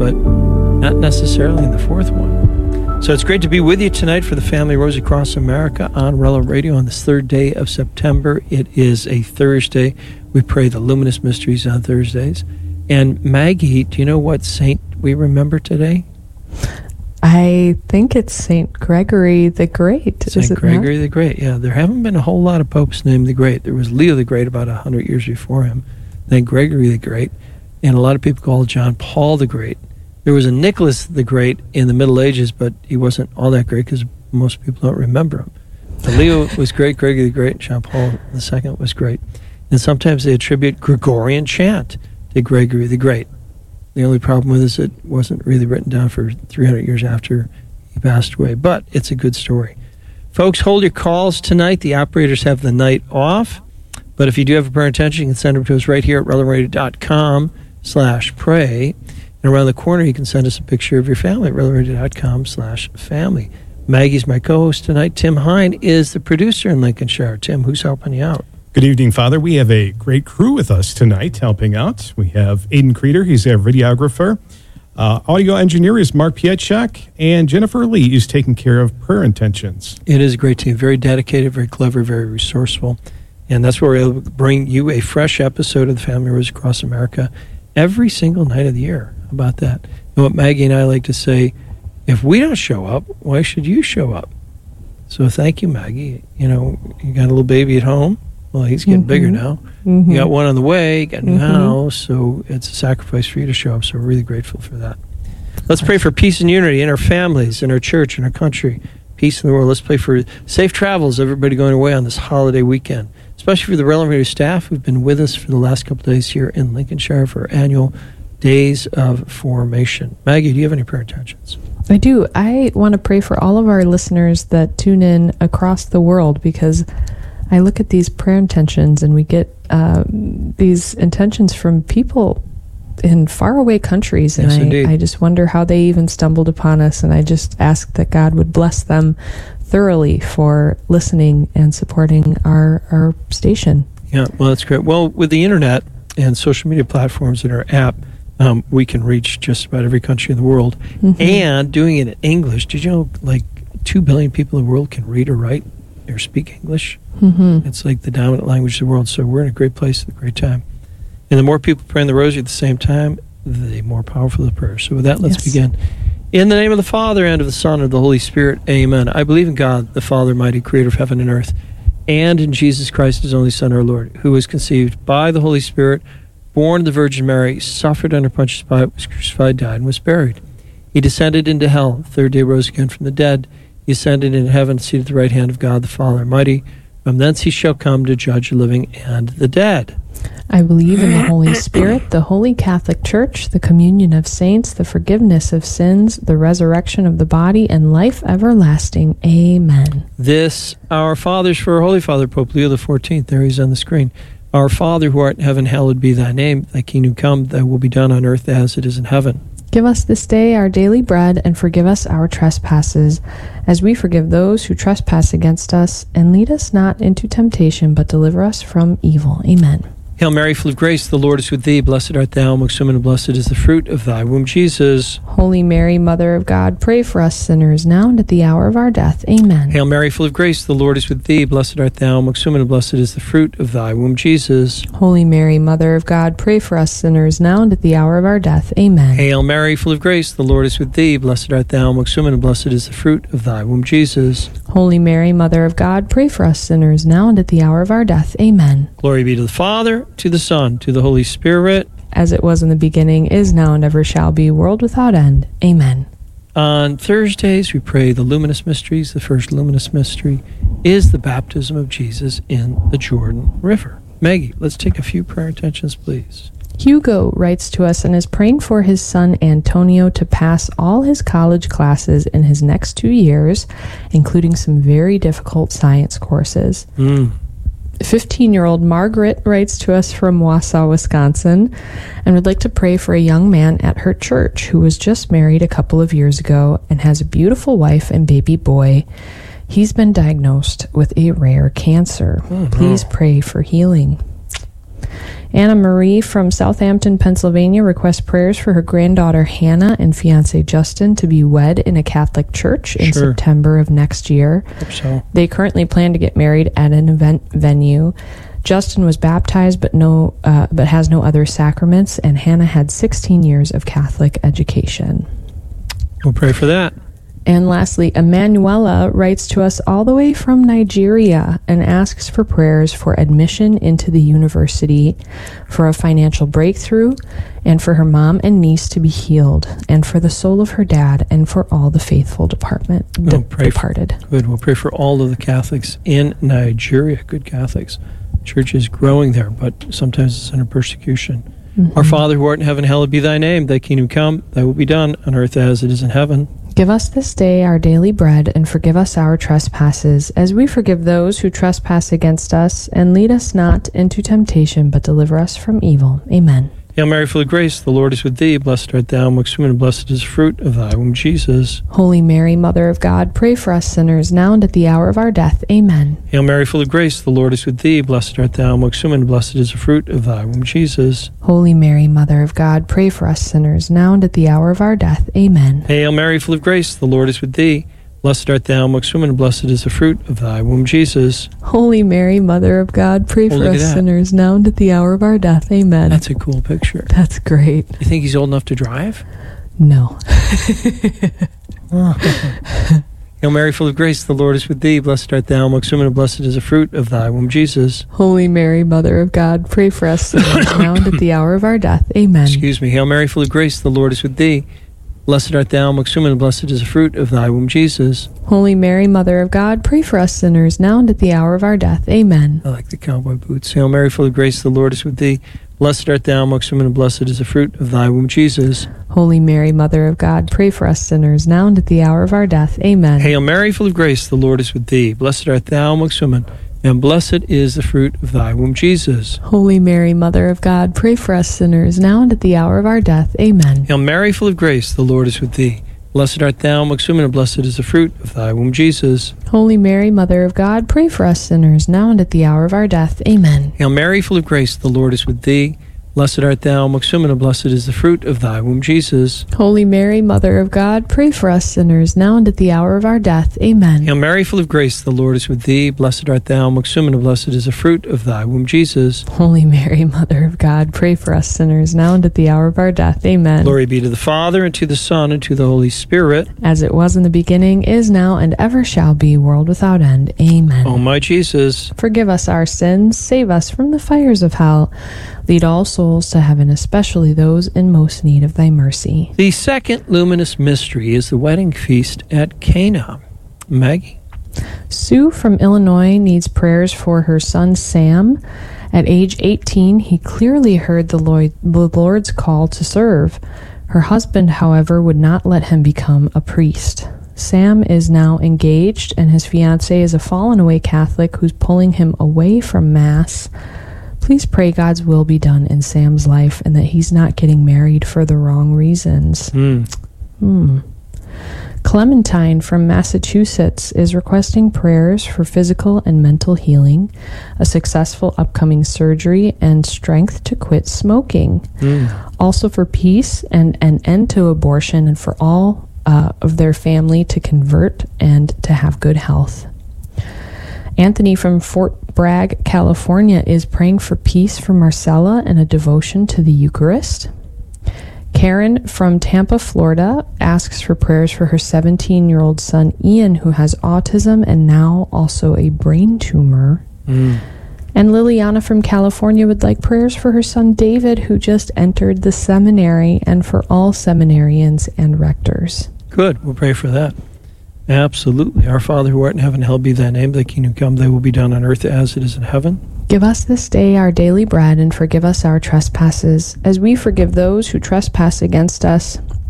but not necessarily in the fourth one. So it's great to be with you tonight for the Family Rose across America on Rello Radio on this third day of September. It is a Thursday. We pray the luminous mysteries on Thursdays. And Maggie, do you know what saint we remember today? I think it's St. Gregory the Great. St. Gregory the Great, yeah. There haven't been a whole lot of popes named the Great. There was Leo the Great about 100 years before him, then Gregory the Great, and a lot of people call John Paul the Great. There was a Nicholas the Great in the Middle Ages, but he wasn't all that great because most people don't remember him. But Leo was great, Gregory the Great, John Paul II was great. And sometimes they attribute Gregorian chant to Gregory the Great. The only problem with it is it wasn't really written down for 300 years after he passed away. But it's a good story. Folks, hold your calls tonight. The operators have the night off. But if you do have a prayer intention, you can send them to us right here at relevradio.com/pray. And around the corner, you can send us a picture of your family at relevradio.com/family. Maggie's my co-host tonight. Tim Hine is the producer in Lincolnshire. Tim, who's helping you out? Good evening, Father. We have a great crew with us tonight helping out. We have Aidan Creeder. He's our videographer. Audio engineer is Mark Pietschak. And Jennifer Lee is taking care of prayer intentions. It is a great team. Very dedicated, very clever, very resourceful. And that's where we're able to bring you a fresh episode of the Family Rose across America every single night of the year. How about that? And what Maggie and I like to say, if we don't show up, why should you show up? So thank you, Maggie. You know, you got a little baby at home. Well, he's getting bigger now. You got one on the way, you got a new house, so it's a sacrifice for you to show up, so we're really grateful for that. Let's pray for peace and unity in our families, in our church, in our country, peace in the world. Let's pray for safe travels, everybody going away on this holiday weekend, especially for the Relevant Radio staff who've been with us for the last couple of days here in Lincolnshire for our annual Days of Formation. Maggie, do you have any prayer intentions? I do. I want to pray for all of our listeners that tune in across the world, because I look at these prayer intentions and we get these intentions from people in faraway countries. And yes, I just wonder how they even stumbled upon us. And I just ask that God would bless them thoroughly for listening and supporting our station. Yeah, well, that's great. Well, with the internet and social media platforms and our app, we can reach just about every country in the world. And doing it in English, did you know like 2 billion people in the world can read or write or speak English? It's like the dominant language of the world. So we're in a great place at a great time. And the more people praying the rosary at the same time, the more powerful the prayer. So with that, let's begin. In the name of the Father, and of the Son, and of the Holy Spirit, amen. I believe in God, the Father, mighty creator of heaven and earth, and in Jesus Christ, his only Son, our Lord, who was conceived by the Holy Spirit, born of the Virgin Mary, suffered under Pontius Pilate, was crucified, died, and was buried. He descended into hell, third day rose again from the dead. He ascended into heaven, seated at the right hand of God the Father Almighty. From thence he shall come to judge the living and the dead. I believe in the Holy Spirit, the Holy Catholic Church, the communion of saints, the forgiveness of sins, the resurrection of the body, and life everlasting. Amen. This, our fathers, for our Holy Father, Pope Leo XIV, there he's on the screen. Our Father, who art in heaven, hallowed be thy name. Thy kingdom come, thy will be done on earth as it is in heaven. Give us this day our daily bread, and forgive us our trespasses, as we forgive those who trespass against us. And lead us not into temptation, but deliver us from evil. Amen. Hail Mary, full of grace, the Lord is with thee. Blessed art thou amongst women, and blessed is the fruit of thy womb, Jesus. Holy Mary, Mother of God, pray for us sinners, now and at the hour of our death. Amen. Hail Mary, full of grace, the Lord is with thee. Blessed art thou amongst women, and blessed is the fruit of thy womb, Jesus. Holy Mary, Mother of God, pray for us sinners, now and at the hour of our death. Amen. Hail Mary, full of grace, the Lord is with thee. Blessed art thou amongst women, and blessed is the fruit of thy womb, Jesus. Holy Mary, Mother of God, pray for us sinners, now and at the hour of our death. Amen. Glory be to the Father, to the Son, to the Holy Spirit. As it was in the beginning, is now, and ever shall be, world without end. Amen. On Thursdays, we pray the luminous mysteries. The first luminous mystery is the baptism of Jesus in the Jordan River. Maggie, let's take a few prayer intentions, please. Hugo writes to us and is praying for his son Antonio to pass all his college classes in his next 2 years, including some very difficult science courses. 15-year-old Margaret writes to us from Wausau, Wisconsin, and would like to pray for a young man at her church who was just married a couple of years ago and has a beautiful wife and baby boy. He's been diagnosed with a rare cancer. Please pray for healing. Anna Marie from Southampton, Pennsylvania requests prayers for her granddaughter Hannah and fiancé Justin to be wed in a Catholic church in September of next year. Hope so. They currently plan to get married at an event venue. Justin was baptized but has no other sacraments, and Hannah had 16 years of Catholic education. We'll pray for that. And lastly, Emanuela writes to us all the way from Nigeria and asks for prayers for admission into the university, for a financial breakthrough, and for her mom and niece to be healed, and for the soul of her dad, and for all the faithful departed. Good. We'll pray for all of the Catholics in Nigeria, good Catholics. Church is growing there, but sometimes it's under persecution. Mm-hmm. Our Father who art in heaven, hallowed be thy name. Thy kingdom come, thy will be done, on earth as it is in heaven. Give us this day our daily bread, and forgive us our trespasses, as we forgive those who trespass against us. And lead us not into temptation, but deliver us from evil. Amen. Hail Mary, full of grace, the Lord is with thee. Blessed art thou amongst women, and blessed is the fruit of thy womb, Jesus. Holy Mary, Mother of God, pray for us sinners, now and at the hour of our death. Amen. Hail Mary, full of grace, the Lord is with thee. Blessed art thou amongst women, and blessed is the fruit of thy womb, Jesus. Holy Mary, Mother of God, pray for us sinners, now and at the hour of our death. Amen. Hail Mary, full of grace, the Lord is with thee. Blessed art thou amongst women, and blessed is the fruit of thy womb, Jesus. Holy Mary, Mother of God, pray for us sinners, now and at the hour of our death. Amen. That's a cool picture. That's great. You think he's old enough to drive? No. Hail Mary, full of grace, the Lord is with thee. Blessed art thou amongst women, and blessed is the fruit of thy womb, Jesus. Holy Mary, Mother of God, pray for us sinners, now and at the hour of our death. Amen. Excuse me. Hail Mary, full of grace, the Lord is with thee. Blessed art thou amongst women, and blessed is the fruit of thy womb, Jesus. Holy Mary, Mother of God, pray for us sinners, now and at the hour of our death. Amen. I like the cowboy boots. Hail Mary, full of grace, the Lord is with thee. Blessed art thou amongst women, and blessed is the fruit of thy womb, Jesus. Holy Mary, Mother of God, pray for us sinners, now and at the hour of our death. Amen. Hail Mary, full of grace, the Lord is with thee. Blessed art thou amongst women, and blessed is the fruit of thy womb, Jesus. Holy Mary, Mother of God, pray for us sinners, now and at the hour of our death. Amen. Hail Mary, full of grace, the Lord is with thee. Blessed art thou amongst women, and blessed is the fruit of thy womb, Jesus. Holy Mary, Mother of God, pray for us sinners, now and at the hour of our death. Amen. Hail Mary, full of grace, the Lord is with thee. Blessed art thou amongst women, and blessed is the fruit of thy womb, Jesus. Holy Mary, Mother of God, pray for us sinners, now and at the hour of our death. Amen. Hail Mary, full of grace, the Lord is with thee. Blessed art thou amongst women, and blessed is the fruit of thy womb, Jesus. Holy Mary, Mother of God, pray for us sinners, now and at the hour of our death. Amen. Glory be to the Father, and to the Son, and to the Holy Spirit. As it was in the beginning, is now, and ever shall be, world without end. Amen. O my Jesus, forgive us our sins, save us from the fires of hell. Lead all souls to heaven, especially those in most need of thy mercy. The second luminous mystery is the wedding feast at Cana. Maggie? Sue from Illinois needs prayers for her son Sam. At age 18, he clearly heard the Lord's call to serve. Her husband, however, would not let him become a priest. Sam is now engaged, and his fiancée is a fallen-away Catholic who's pulling him away from Mass. Please pray God's will be done in Sam's life and that he's not getting married for the wrong reasons. Clementine from Massachusetts is requesting prayers for physical and mental healing, a successful upcoming surgery, and strength to quit smoking. Also for peace and an end to abortion, and for all of their family to convert and to have good health. Anthony from Fort Bragg, California is praying for peace for Marcella and a devotion to the Eucharist. Karen from Tampa, Florida asks for prayers for her 17-year-old son Ian, who has autism and now also a brain tumor. And Liliana from California would like prayers for her son David, who just entered the seminary, and for all seminarians and rectors. Good. We'll pray for that. Absolutely. Our Father who art in heaven, hallowed be thy name. Thy kingdom come, thy will be done on earth as it is in heaven. Give us this day our daily bread, and forgive us our trespasses, as we forgive those who trespass against us.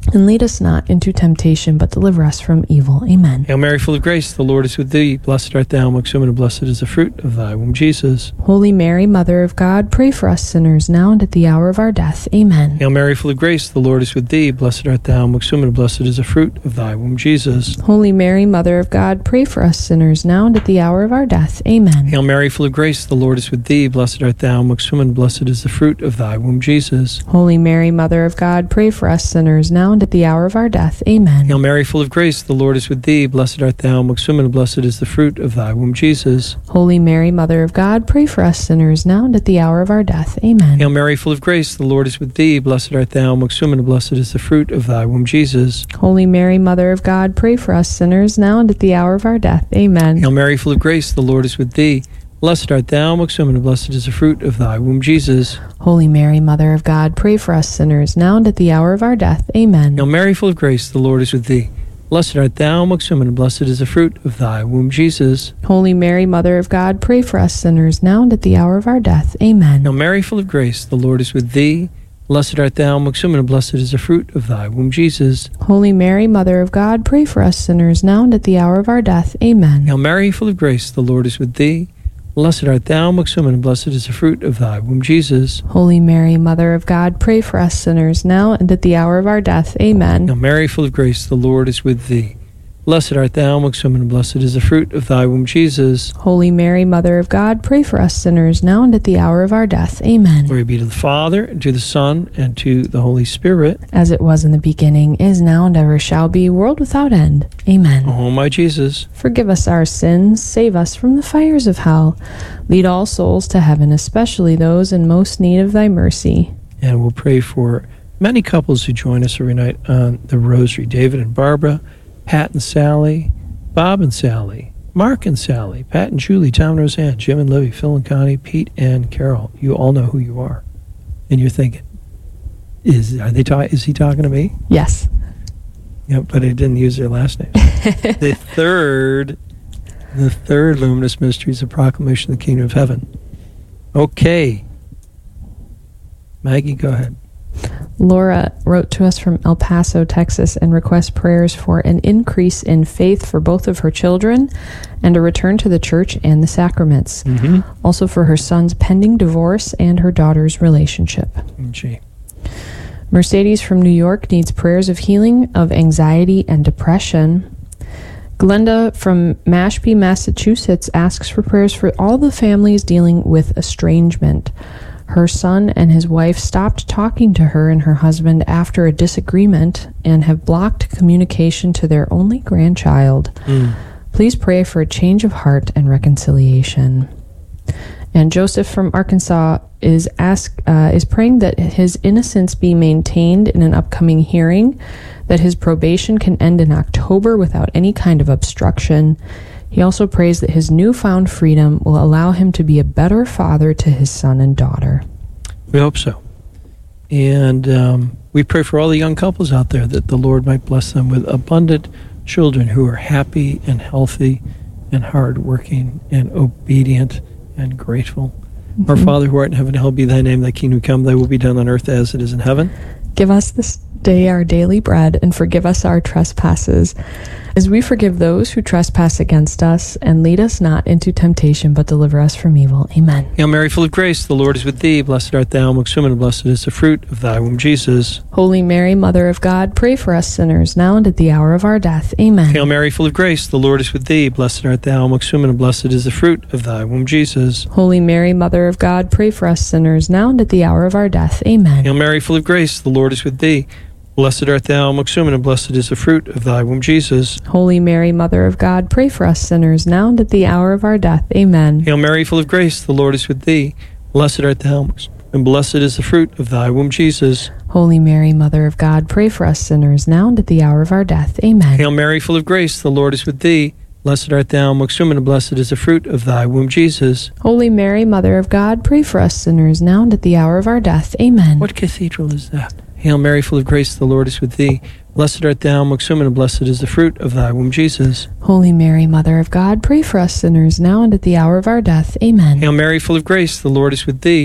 And lead us not into temptation, but deliver us from evil. Amen. Hail Mary, full of grace, the Lord is with thee. Blessed art thou amongst women, and blessed is the fruit of thy womb, Jesus. Holy Mary, Mother of God, pray for us sinners, now and at the hour of our death. Amen. Hail Mary, full of grace, the Lord is with thee. Blessed art thou amongst women, and blessed is the fruit of thy womb, Jesus. Holy Mary, Mother of God, pray for us sinners, now and at the hour of our death. Amen. Hail Mary, full of grace, the Lord is with thee. Blessed art thou amongst women, and blessed is the fruit of thy womb, Jesus. Holy Mary, Mother of God, pray for us sinners, now and at the hour of our death. Amen. Hail Mary, full of grace, the Lord is with thee. Blessed art thou amongst women, and blessed is the fruit of thy womb, Jesus. Holy Mary, Mother of God, pray for us sinners, now and at the hour of our death. Amen. Hail Mary, full of grace, the Lord is with thee. Blessed art thou amongst women, and blessed is the fruit of thy womb, Jesus. Holy Mary, Mother of God, pray for us sinners, now and at the hour of our death. Amen. Hail Mary, full of grace, the Lord is with thee. Blessed art thou amongst women, and blessed is the fruit of thy womb, Jesus. Holy Mary, Mother of God, pray for us sinners, now and at the hour of our death. Amen. Hail Mary, full of grace, the Lord is with thee. Blessed art thou amongst women, and blessed is the fruit of thy womb, Jesus. Holy Mary, Mother of God, pray for us sinners, now and at the hour of our death. Amen. Hail Mary, full of grace, the Lord is with thee. Blessed art thou amongst women, and blessed is the fruit of thy womb, Jesus. Holy Mary, Mother of God, pray for us sinners, now and at the hour of our death. Amen. Hail Mary, full of grace, the Lord is with thee. Blessed art thou amongst women, and blessed is the fruit of thy womb, Jesus. Holy Mary, Mother of God, pray for us sinners, now and at the hour of our death. Amen. Hail Mary, full of grace, the Lord is with thee. Blessed art thou amongst women, and blessed is the fruit of thy womb, Jesus. Holy Mary, Mother of God, pray for us sinners, now and at the hour of our death. Amen. Glory be to the Father, and to the Son, and to the Holy Spirit. As it was in the beginning, is now, and ever shall be, world without end. Amen. O my Jesus, Forgive us our sins, save us from the fires of hell. Lead all souls to heaven, especially those in most need of thy mercy. and we'll pray for many couples who join us every night on the Rosary. David and Barbara, Pat and Sally, Bob and Sally, Mark and Sally, Pat and Julie, Tom and Roseanne, Jim and Libby, Phil and Connie, Pete and Carol. You all know who you are. And you're thinking, is he talking to me? Yes. Yeah, but he didn't use their last name. The third luminous mystery is the proclamation of the kingdom of heaven. Okay. Maggie, go ahead. Laura wrote to us from El Paso, Texas, and requests prayers for an increase in faith for both of her children and a return to the church and the sacraments. Mm-hmm. Also for her son's pending divorce and her daughter's relationship. Gee. Mercedes from New York needs prayers of healing of anxiety and depression. Glenda from Mashpee, Massachusetts asks for prayers for all the families dealing with estrangement. Her son and his wife stopped talking to her and her husband after a disagreement and have blocked communication to their only grandchild. Please pray for a change of heart and reconciliation. And Joseph from Arkansas is praying that his innocence be maintained in an upcoming hearing, that his probation can end in October without any kind of obstruction. He also prays that his newfound freedom will allow him to be a better father to his son and daughter. We hope so. And we pray for all the young couples out there that the Lord might bless them with abundant children who are happy and healthy and hardworking and obedient and grateful. Our Father who art in heaven, hallowed be thy name, thy kingdom come, thy will be done on earth as it is in heaven. Give us this day our daily bread, and forgive us our trespasses, as we forgive those who trespass against us, and lead us not into temptation, but deliver us from evil. Amen. Hail Mary, full of grace, the Lord is with thee. Blessed art thou amongst women, and blessed is the fruit of thy womb, Jesus. Holy Mary, Mother of God, pray for us sinners, now and at the hour of our death. Amen. Hail Mary, full of grace, the Lord is with thee. Blessed art thou amongst women, and blessed is the fruit of thy womb, Jesus. Holy Mary, Mother of God, pray for us sinners, now and at the hour of our death. Amen. Hail Mary, full of grace, the Lord is with thee. Blessed art thou amongst women, and blessed is the fruit of thy womb, Jesus. Holy Mary, Mother of God, pray for us sinners, now and at the hour of our death. Amen. Hail Mary, full of grace, the Lord is with thee. Blessed art thou, and blessed is the fruit of thy womb, Jesus. Holy Mary, Mother of God, pray for us sinners, now and at the hour of our death. Amen. Hail Mary, full of grace, the Lord is with thee. Blessed art thou amongst women, and blessed is the fruit of thy womb, Jesus. Holy Mary, Mother of God, pray for us sinners, now and at the hour of our death. Amen. What cathedral is that? Hail Mary, full of grace, the Lord is with thee. Blessed art thou amongst women, and blessed is the fruit of thy womb, Jesus. Holy Mary, Mother of God, pray for us sinners, now and at the hour of our death. Amen. Hail Mary, full of grace, the Lord is with thee.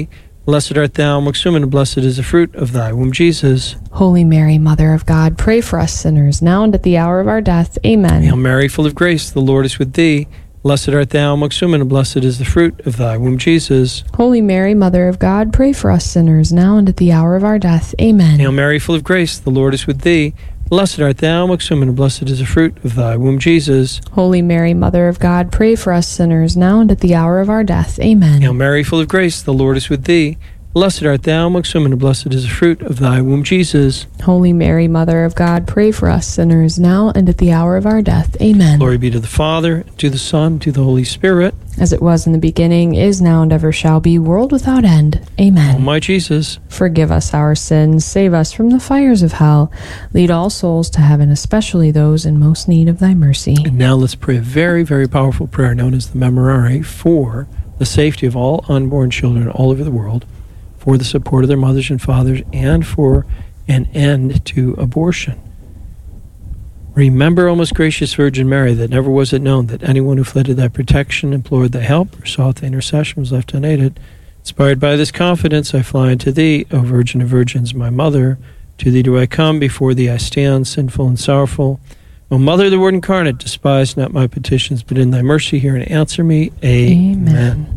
Blessed art thou amongst women, and blessed is the fruit of thy womb, Jesus. Holy Mary, Mother of God, pray for us sinners, now and at the hour of our death. Amen. Hail Mary, full of grace, the Lord is with thee. Blessed art thou amongst women, and blessed is the fruit of thy womb, Jesus. Holy Mary, Mother of God, pray for us sinners, now and at the hour of our death. Amen. Hail Mary, full of grace, the Lord is with thee. Blessed art thou amongst women, and blessed is the fruit of thy womb, Jesus. Holy Mary, Mother of God, pray for us sinners, now and at the hour of our death. Amen. Hail Mary, full of grace, the Lord is with thee. Blessed art thou amongst women, and blessed is the fruit of thy womb, Jesus. Holy Mary, Mother of God, pray for us sinners, now and at the hour of our death. Amen. Glory be to the Father, to the Son, to the Holy Spirit. As it was in the beginning, is now, and ever shall be, world without end. Amen. O my Jesus, forgive us our sins, save us from the fires of hell, lead all souls to heaven, especially those in most need of thy mercy. and now let's pray a very, very powerful prayer known as the Memorare for the safety of all unborn children all over the world, for the support of their mothers and fathers, and for an end to abortion. Remember, O most gracious Virgin Mary, that never was it known that anyone who fled to thy protection, implored thy help, or sought thy intercession was left unaided. Inspired by this confidence, I fly unto thee, O Virgin of Virgins, my Mother. To thee do I come, before thee I stand, sinful and sorrowful. O Mother of the Word incarnate, despise not my petitions, but in thy mercy hear and answer me. Amen.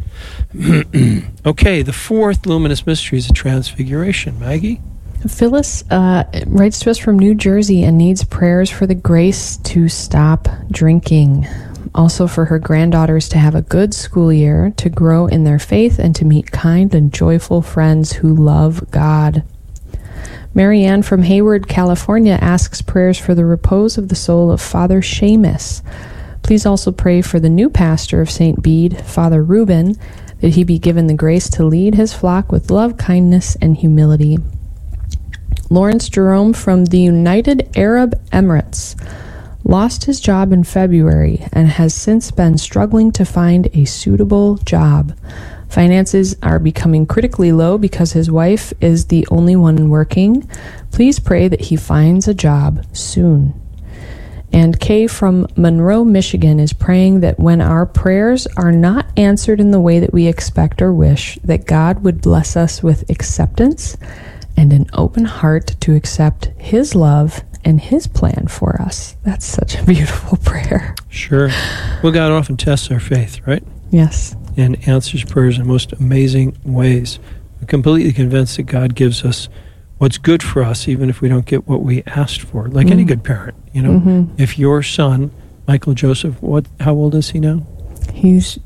Okay, the fourth luminous mystery is the Transfiguration. Maggie? Phyllis writes to us from New Jersey and needs prayers for the grace to stop drinking. Also for her granddaughters to have a good school year, to grow in their faith, and to meet kind and joyful friends who love God. Marianne from Hayward, California asks prayers for the repose of the soul of Father Seamus. Please also pray for the new pastor of St. Bede, Father Reuben, that he be given the grace to lead his flock with love, kindness, and humility. Lawrence Jerome from the United Arab Emirates lost his job in February and has since been struggling to find a suitable job. Finances are becoming critically low because his wife is the only one working. Please pray that he finds a job soon. And Kay from Monroe, Michigan is praying that when our prayers are not answered in the way that we expect or wish, that God would bless us with acceptance and an open heart to accept his love and his plan for us. That's such a beautiful prayer. Sure. Well, God often tests our faith, right? Yes. And answers prayers in most amazing ways. We're completely convinced that God gives us what's good for us, even if we don't get what we asked for. Like any good parent, you know. If your son, Michael Joseph, how old is he now? He's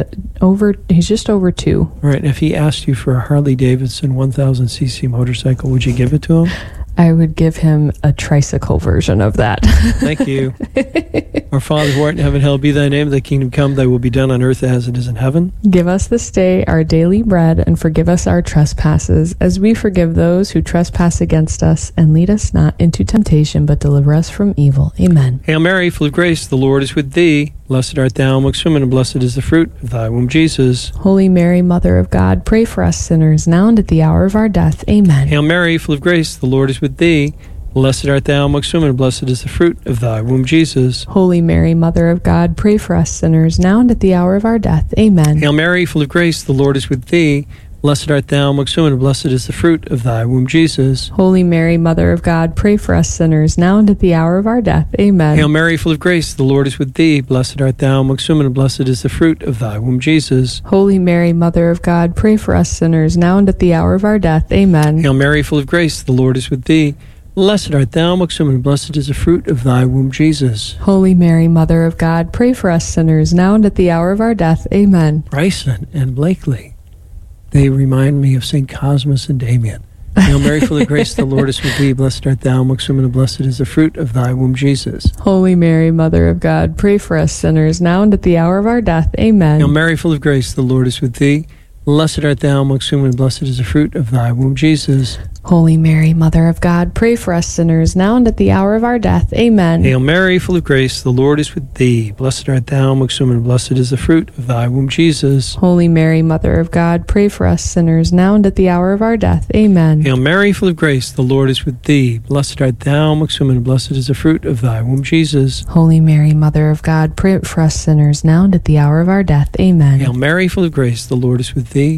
just over 2. Right. If he asked you for a Harley Davidson 1000cc motorcycle, would you give it to him? I would give him a tricycle version of that. Thank you. Our Father who art in heaven, hallowed be thy name. Thy kingdom come, thy will be done on earth as it is in heaven. Give us this day our daily bread, and forgive us our trespasses, as we forgive those who trespass against us. And lead us not into temptation, but deliver us from evil. Amen. Hail Mary, full of grace, the Lord is with thee. Blessed art thou amongst women, and blessed is the fruit of thy womb, Jesus. Holy Mary, Mother of God, pray for us sinners, now and at the hour of our death. Amen. Hail Mary, full of grace, the Lord is with thee. Blessed art thou amongst women, and blessed is the fruit of thy womb, Jesus. Holy Mary, Mother of God, pray for us sinners, now and at the hour of our death. Amen. Hail Mary, full of grace, the Lord is with thee. Blessed art thou amongst women, and blessed is the fruit of thy womb, Jesus. Holy Mary, Mother of God, pray for us sinners, now and at the hour of our death. Amen. Hail Mary, full of grace, the Lord is with thee. Blessed art thou amongst women, and blessed is the fruit of thy womb, Jesus. Holy Mary, Mother of God, pray for us sinners, now and at the hour of our death. Amen. Hail Mary, full of grace, the Lord is with thee. Blessed art thou amongst women, and blessed is the fruit of thy womb, Jesus. Holy Mary, Mother of God, pray for us sinners, now and at the hour of our death. Amen. Bryson and Blakely, they remind me of St. Cosmas and Damian. Hail Mary, full of grace, the Lord is with thee. Blessed art thou amongst women, and blessed is the fruit of thy womb, Jesus. Holy Mary, Mother of God, pray for us sinners, now and at the hour of our death. Amen. Hail Mary, full of grace, the Lord is with thee. Blessed art thou amongst women, and blessed is the fruit of thy womb, Jesus. Holy Mary, Mother of God, pray for us sinners, now and at the hour of our death. Amen. Hail Mary, full of grace, the Lord is with thee. Blessed art thou amongst women, and blessed is the fruit of thy womb, Jesus. Holy Mary, Mother of God, pray for us sinners, now and at the hour of our death. Amen. Hail Mary, full of grace, the Lord is with thee. Blessed art thou amongst women, and blessed is the fruit of thy womb, Jesus. Holy Mary, Mother of God, pray for us sinners, now and at the hour of our death. Amen. Hail Mary, full of grace, the Lord is with thee.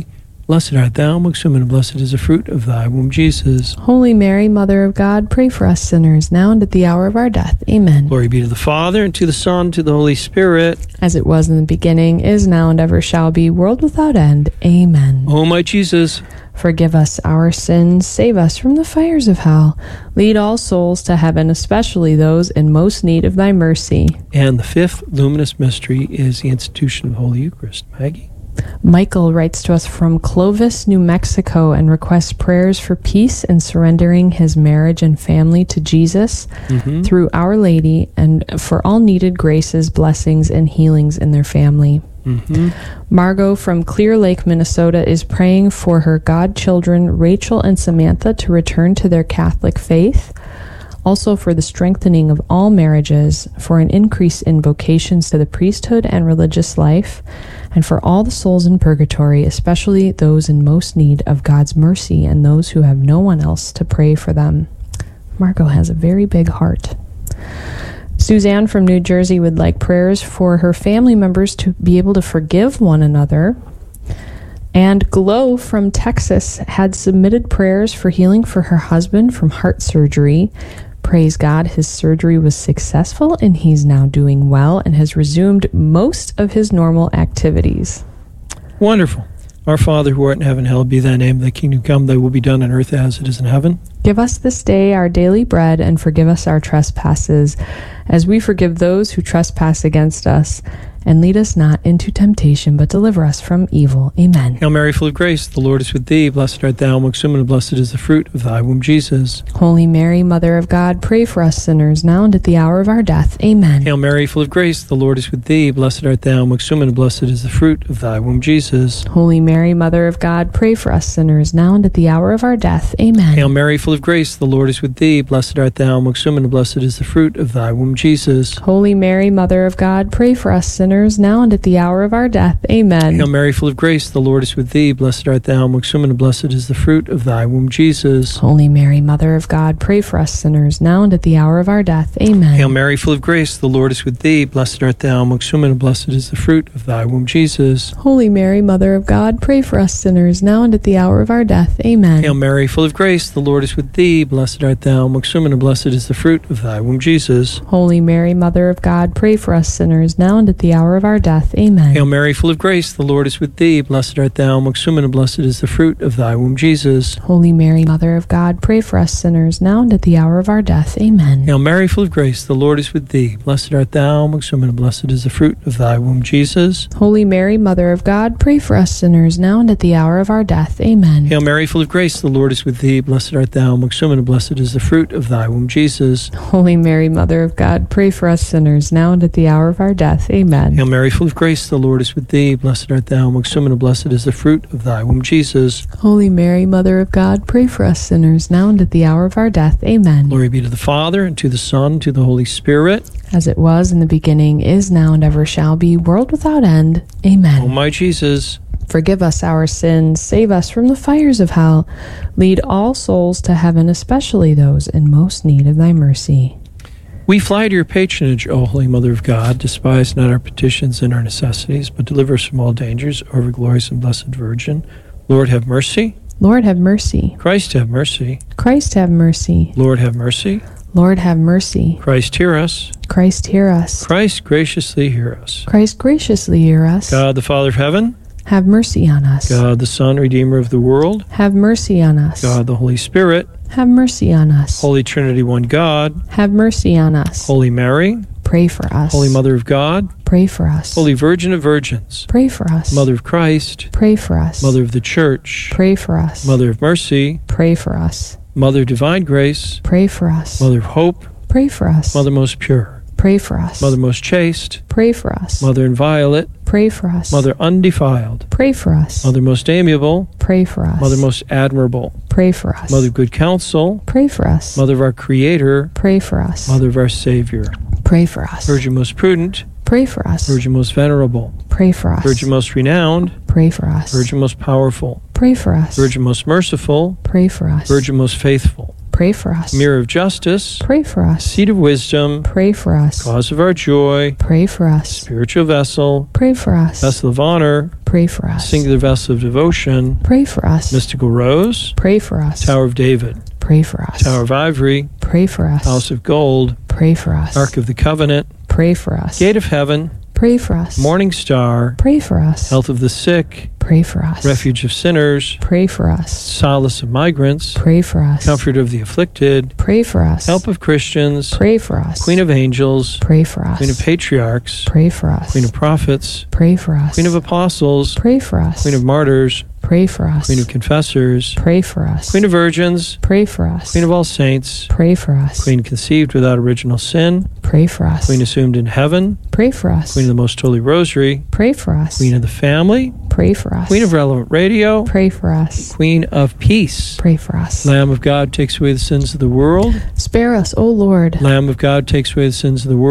Blessed art thou amongst women, and blessed is the fruit of thy womb, Jesus. Holy Mary, Mother of God, pray for us sinners, now and at the hour of our death. Amen. Glory be to the Father, and to the Son, and to the Holy Spirit. As it was in the beginning, is now, and ever shall be, world without end. Amen. O my Jesus, forgive us our sins, save us from the fires of hell. Lead all souls to heaven, especially those in most need of thy mercy. And the fifth luminous mystery is the institution of Holy Eucharist. Maggie? Michael writes to us from Clovis, New Mexico, and requests prayers for peace and surrendering his marriage and family to Jesus through Our Lady, and for all needed graces, blessings, and healings in their family. Margot from Clear Lake, Minnesota, is praying for her godchildren, Rachel and Samantha, to return to their Catholic faith. Also for the strengthening of all marriages, for an increase in vocations to the priesthood and religious life, and for all the souls in purgatory, especially those in most need of God's mercy and those who have no one else to pray for them. Margot has a very big heart. Suzanne from New Jersey would like prayers for her family members to be able to forgive one another. And Glow from Texas had submitted prayers for healing for her husband from heart surgery. Praise God, his surgery was successful and he's now doing well and has resumed most of his normal activities. Wonderful. Our Father, who art in heaven, hallowed be thy name. Thy kingdom come, thy will be done on earth as it is in heaven. Give us this day our daily bread, and forgive us our trespasses, as we forgive those who trespass against us. And lead us not into temptation, but deliver us from evil. Amen. Hail Mary, full of grace, the Lord is with thee. Blessed art thou amongst women, and blessed is the fruit of thy womb, Jesus. Holy Mary, Mother of God, pray for us sinners, now and at the hour of our death. Amen. Hail Mary, full of grace, the Lord is with thee. Blessed art thou amongst women, and blessed is the fruit of thy womb, Jesus. Holy Mary, Mother of God, pray for us sinners, now and at the hour of our death. Amen. Hail Mary, full of grace, the Lord is with thee. Blessed art thou amongst women, and blessed is the fruit of thy womb, Jesus. Holy Mary, Mother of God, pray for us sinners, now and at the hour of our death. Amen. Hail Mary, full of grace, the Lord is with thee. Blessed art thou amongst women, and blessed is the fruit of thy womb, Jesus. Holy Mary, Mother of God, pray for us sinners, now and at the hour of our death. Amen. Hail Mary, full of grace, the Lord is with thee. Blessed art thou amongst women, and blessed is the fruit of thy womb, Jesus. Holy Mary, Mother of God, pray for us sinners, now and at the hour of our death. Amen. Hail Mary, full of grace, the Lord is with thee. Blessed art thou amongst women, and blessed is the fruit of thy womb, Jesus. Holy Mary, Mother of God, pray for us sinners, now and at the hour of our death. Amen. Hail Mary, full of grace, the Lord is with thee. Blessed art thou amongst women, and blessed is the fruit of thy womb, Jesus. Holy Mary, Mother of God, pray for us sinners, now and at the hour of our death. Amen. Hail Mary, full of grace, the Lord is with thee. Blessed art thou amongst women, and blessed is the fruit of thy womb, Jesus. Holy Mary, Mother of God, pray for us sinners, now and at the hour of our death. Amen. Hail Mary, full of grace, the Lord is with thee. Blessed art thou amongst women, and blessed is the fruit of thy womb, Jesus. Holy Mary, Mother of God, pray for us sinners, now and at the hour of our death. Amen. Hail Mary, full of grace, the Lord is with thee. Blessed art thou amongst women, and blessed is the fruit of thy womb, Jesus. Holy Mary, Mother of God, pray for us sinners, now and at the hour of our death. Amen. Glory be to the Father, and to the Son, and to the Holy Spirit. As it was in the beginning, is now, and ever shall be, world without end. Amen. O my Jesus, forgive us our sins, save us from the fires of hell. Lead all souls to heaven, especially those in most need of thy mercy. we fly to your patronage, O Holy Mother of God. Despise not our petitions and our necessities, but deliver us from all dangers, O ever glorious and blessed Virgin. Lord, have mercy. Lord, have mercy. Christ, have mercy. Christ, have mercy. Lord, have mercy. Lord, have mercy. Christ, hear us. Christ, hear us. Christ, graciously hear us. Christ, graciously hear us. God, the Father of heaven. Have mercy on us. God, the Son, Redeemer of the world. Have mercy on us. God, the Holy Spirit. Have mercy on us. Holy Trinity, one God. Have mercy on us. Holy Mary. Pray for us. Holy Mother of God. Pray for us. Holy Virgin of Virgins. Pray for us. Mother of Christ. Pray for us. Mother of the Church. Pray for us. Mother of Mercy. Pray for us. Mother of Divine Grace. Pray for us. Mother of Hope. Pray for us. Mother most pure. Pray for us. Mother most chaste. Pray for us. Mother inviolate. Pray for us. Mother undefiled. Pray for us. Mother most amiable. Pray for us. Mother most admirable. Pray for us. Mother of good counsel. Pray for us. Mother of our Creator. Pray for us. Mother of our Savior. Pray for us. Virgin most prudent. Pray for us. Virgin most venerable. Pray for us. Virgin most renowned. Pray for us. Virgin most powerful. Pray for us. Virgin most merciful. Pray for us. Virgin most faithful. Pray for us. Mirror of justice, Pray for us. seat of wisdom, Pray for us. cause of our joy, Pray for us. spiritual vessel, Pray for us. vessel of honor, Pray for us. singular vessel of devotion, Pray for us. mystical rose, Pray for us. Tower of David, Pray for us. Tower of Ivory, Pray for us. House of Gold, Pray for us. Ark of the Covenant, Pray for us. Gate of Heaven, Pray for us. Morning Star, Pray for us. Health of the Sick, Pray for us. Refuge of Sinners, Pray for us. Solace of Migrants, Pray for us. Comfort of the Afflicted, Pray for us. Help of Christians, Pray for us. Queen of Angels, Pray for us. Queen of Patriarchs, Pray for us. Queen of Prophets, Pray for us. Queen of Apostles, Pray for us. Queen of Martyrs, Pray for us. Queen of Confessors, Pray for us. Queen of Virgins, Pray for us. Queen of all saints, Pray for us. Queen conceived without original sin, Pray for us. Queen assumed in heaven, Pray for us. Queen of the Most Holy Rosary, Pray for us. Queen of the Family, Pray for us. Queen of Relevant Radio, Pray for us. Queen of Peace, Pray for us. Lamb of God takes away the sins of the world, Spare us, O Lord. Lamb of God takes away the sins of the world.